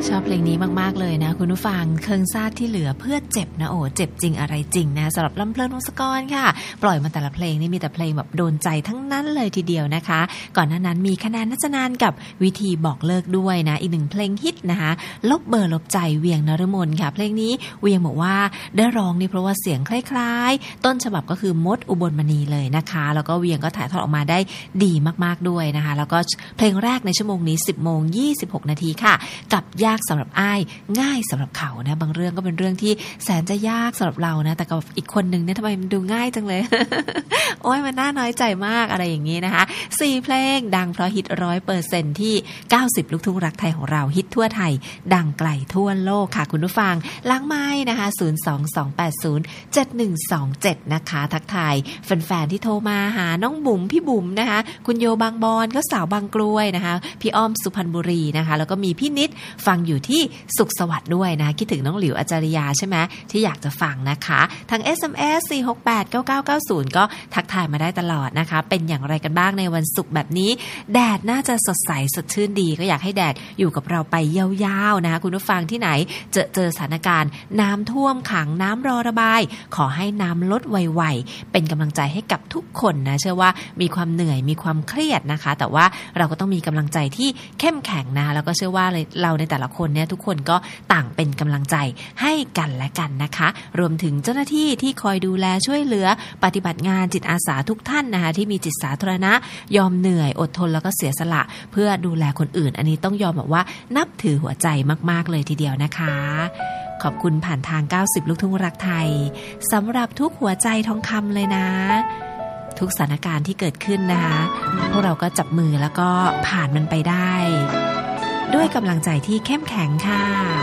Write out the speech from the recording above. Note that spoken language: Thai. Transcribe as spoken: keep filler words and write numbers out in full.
ชอบเพลงนี้มากๆเลยนะคุณผู้ฟังเคิงซาดที่เหลือเพื่อเจ็บนะโอ้เจ็บจริงอะไรจริงนะสำหรับลำเพลินวงศกรค่ะปล่อยมาแต่ละเพลงนี่มีแต่เพลงแบบโดนใจทั้งนั้นเลยทีเดียวนะคะก่อนหน้านั้นมีคะแนนนัชนานกับวิธีบอกเลิกด้วยนะอีกหนึ่งเพลงฮิตนะคะลบเบอร์ลบใจเวียงนฤมลค่ะเพลงนี้เวียงบอกว่าได้ร้องนี่เพราะว่าเสียงคล้ายๆต้นฉบับก็คือมดอุบลมณีเลยนะคะแล้วก็เวียงก็ถ่ายทอดออกมาได้ดีมากๆด้วยนะคะแล้วก็เพลงแรกในชั่วโมงนี้ สิบโมงยี่สิบหกนาทีค่ะกับยากสำหรับอ้ายง่ายสำหรับเขานะบางเรื่องก็เป็นเรื่องที่แสนจะยากสำหรับเรานะแต่กับอีกคนนึงเนี่ยทำไมมันดูง่ายจังเลย โอ้ยมันน่าน้อยใจมากอะไรอย่างนี้นะคะสี่เพลงดังเพราะฮิต ร้อยเปอร์เซ็นต์ ที่เก้าสิบลูกทุ่งรักไทยของเราฮิตทั่วไทยดังไกลทั่วโลกค่ะคุณผู้ฟังล้างไม้นะคะศูนย์ สอง สอง แปด ศูนย์ เจ็ด หนึ่ง สอง เจ็ดนะคะทักทายแฟนๆที่โทรมาหาน้องบุ๋มพี่บุ๋มนะคะคุณโยบางบอนก็สาวบางกลวยนะคะพี่อ้อมสุพรรณบุรีนะคะแล้วก็มีพี่นิดฟังอยู่ที่สุขสวัสดิ์ด้วยนะคิดถึงน้องหลิวอาจารยาใช่ไหมที่อยากจะฟังนะคะทาง เอส เอ็ม เอส สี่ หก แปด เก้า เก้า เก้า ศูนย์ก็ทักทายมาได้ตลอดนะคะเป็นอย่างไรกันบ้างในวันศุกร์แบบนี้แดดน่าจะสดใสสดชื่นดีก็อยากให้แดดอยู่กับเราไปยาวๆนะคะคุณผู้ฟังที่ไหนเจอเจอสถานการณ์น้ำท่วมขังน้ำรอระบายขอให้น้ำลดไวๆเป็นกำลังใจให้กับทุกคนนะเชื่อว่ามีความเหนื่อยมีความเครียดนะคะแต่ว่าเราก็ต้องมีกำลังใจที่เข้มแข็งนะแล้วก็เชื่อว่าเราในแต่ละคนเนี่ยทุกคนก็ต่างเป็นกำลังใจให้กันและกันนะคะรวมถึงเจ้าหน้าที่ที่คอยดูแลช่วยเหลือปฏิบัติงานจิตอาสาทุกท่านนะคะที่มีจิตสาธารณะยอมเหนื่อยอดทนแล้วก็เสียสละเพื่อดูแลคนอื่นอันนี้ต้องยอมแบบว่านับถือหัวใจมากๆเลยทีเดียวนะคะขอบคุณผ่านทางเก้าสิบลูกทุ่งรักไทยสำหรับทุกหัวใจทองคำเลยนะทุกสถานการณ์ที่เกิดขึ้นนะคะพวกเราก็จับมือแล้วก็ผ่านมันไปได้ด้วยกำลังใจที่เข้มแข็งค่ะ